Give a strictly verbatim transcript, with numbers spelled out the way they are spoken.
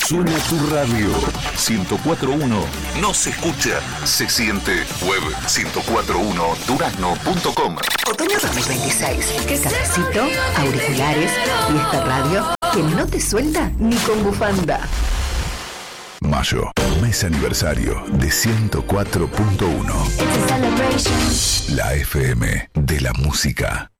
Suena tu radio. ciento cuatro punto uno. No se escucha, se siente. Web ciento cuatro punto uno durazno punto com. Otoño dos mil veintiséis. Cafecito, auriculares y esta radio que no te suelta ni con bufanda. Mayo, mes aniversario de ciento cuatro punto uno. La F M de la música.